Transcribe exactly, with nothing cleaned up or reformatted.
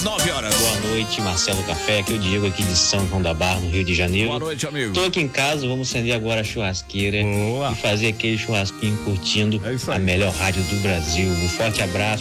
nove horas. Boa noite, Marcelo Café, que eu Diego aqui de São João da Barra, no Rio de Janeiro. Boa noite, amigo. Tô aqui em casa, vamos acender agora a churrasqueira Boa. e fazer aquele churrasquinho curtindo É isso aí. a melhor rádio do Brasil. Um forte abraço.